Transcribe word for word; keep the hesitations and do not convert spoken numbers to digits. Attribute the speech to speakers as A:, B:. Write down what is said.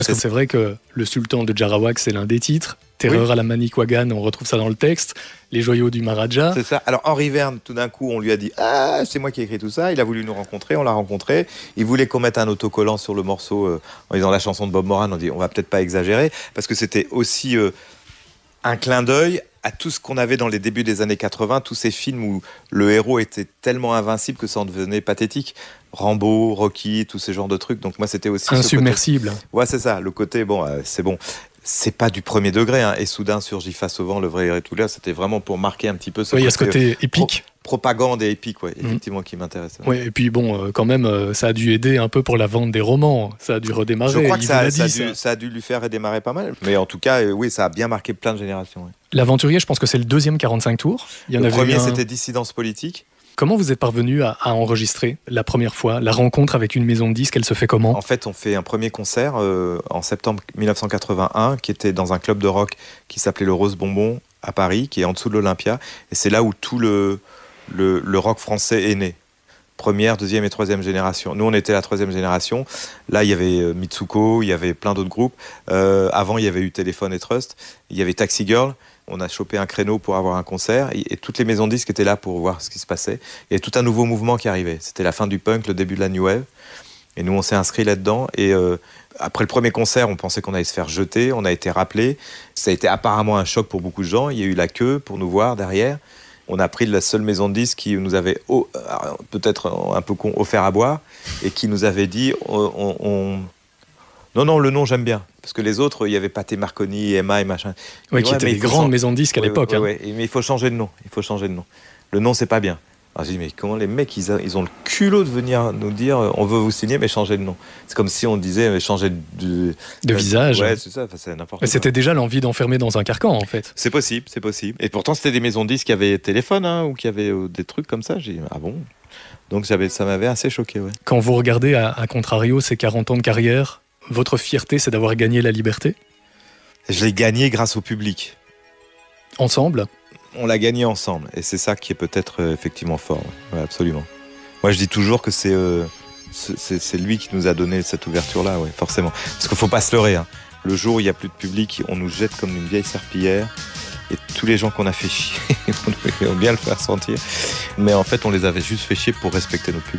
A: Parce que c'est vrai que le sultan de Djarawak, c'est l'un des titres. Terreur oui. à la Manicouagan, on retrouve ça dans le texte. Les joyaux du Maharaja.
B: C'est ça. Alors Henri Verne, tout d'un coup, on lui a dit « Ah, c'est moi qui ai écrit tout ça ». Il a voulu nous rencontrer, on l'a rencontré. Il voulait qu'on mette un autocollant sur le morceau euh, en disant la chanson de Bob Moran. On dit « On va peut-être pas exagérer ». Parce que c'était aussi euh, un clin d'œil à tout ce qu'on avait dans les débuts des années quatre-vingts, tous ces films où le héros était tellement invincible que ça en devenait pathétique. Rambo, Rocky, tous ces genres de trucs. Donc moi, c'était aussi...
A: Insubmersible.
B: Côté... Ouais, c'est ça. Le côté, bon, euh, c'est bon. C'est pas du premier degré, hein. Et soudain surgit face au vent le vrai héros tout là. C'était vraiment pour marquer un petit peu ce
A: oui,
B: côté,
A: il y a ce côté
B: euh,
A: épique.
B: Pro- propagande et épique, ouais, effectivement, mmh. qui m'intéresse.
A: Oui, et puis bon, euh, quand même, euh, ça a dû aider un peu pour la vente des romans. Ça a dû redémarrer.
B: Je crois que ça,
A: dit,
B: ça, a
A: ça.
B: dû, ça a dû lui faire redémarrer pas mal. Mais en tout cas, euh, oui, ça a bien marqué plein de générations. Ouais.
A: L'Aventurier, je pense que c'est le deuxième quarante-cinq tours.
B: Il y en le avait premier, un... c'était Dissidence politique.
A: Comment vous êtes parvenu à, à enregistrer la première fois la rencontre avec une maison de disques? Elle se fait comment?
B: En fait, on fait un premier concert euh, en septembre dix-neuf cent quatre-vingt-un qui était dans un club de rock qui s'appelait le Rose Bonbon à Paris, qui est en dessous de l'Olympia. Et c'est là où tout le, le, le rock français est né. Première, deuxième et troisième génération. Nous, on était la troisième génération. Là, il y avait Mitsuko, il y avait plein d'autres groupes. Euh, avant, il y avait eu Téléphone et Trust. Il y avait Taxi Girl. On a chopé un créneau pour avoir un concert et, et toutes les maisons de disques étaient là pour voir ce qui se passait. Il y avait tout un nouveau mouvement qui arrivait. C'était la fin du punk, le début de la new wave. Et nous, on s'est inscrits là-dedans. Et euh, après le premier concert, on pensait qu'on allait se faire jeter. On a été rappelés. Ça a été apparemment un choc pour beaucoup de gens. Il y a eu la queue pour nous voir derrière. On a pris la seule maison de disques qui nous avait, oh, peut-être un peu con, offert à boire et qui nous avait dit on, on, on... non, non, le nom, j'aime bien. Parce que les autres, il y avait Pathé Marconi, Emma et machin.
A: Oui, et qui ouais, étaient des grandes changer... maisons de disques à
B: ouais,
A: l'époque.
B: Ouais,
A: hein.
B: ouais, ouais. Mais il faut changer de nom. Il faut changer de nom. Le nom, c'est pas bien. Alors j'ai dit, mais comment les mecs, ils, a, ils ont le culot de venir nous dire on veut vous signer, mais changer de nom. C'est comme si on disait mais changer de...
A: De, de euh, visage.
B: Ouais, c'est ça, c'est n'importe
A: quoi. C'était déjà l'envie d'enfermer dans un carcan, en fait.
B: C'est possible, c'est possible. Et pourtant, c'était des maisons de disques qui avaient téléphone, hein, ou qui avaient euh, des trucs comme ça. J'ai dit, ah bon? Donc ça m'avait assez choqué, ouais.
A: Quand vous regardez, à, à contrario, ces quarante ans de carrière, votre fierté, c'est d'avoir gagné la liberté?
B: Je l'ai gagné grâce au public.
A: Ensemble?
B: On l'a gagné ensemble. Et c'est ça qui est peut-être euh, effectivement fort. Ouais. Ouais, absolument. Moi, je dis toujours que c'est, euh, c'est lui qui nous a donné cette ouverture-là, ouais, forcément. Parce qu'il ne faut pas se leurrer. Hein. Le jour où il n'y a plus de public, on nous jette comme une vieille serpillière. Et tous les gens qu'on a fait chier, on doit bien le faire sentir. Mais en fait, on les avait juste fait chier pour respecter nos publics.